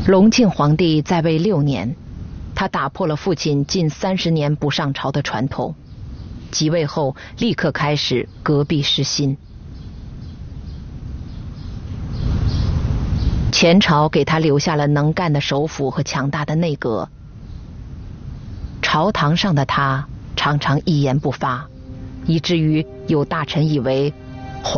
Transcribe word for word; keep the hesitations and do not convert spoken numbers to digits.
隆庆皇帝在位六年，他打破了父亲近三十年不上朝的传统，即位后立刻开始革弊施新。前朝给他留下了能干的首辅和强大的内阁，朝堂上的他常常一言不发，以至于有大臣以为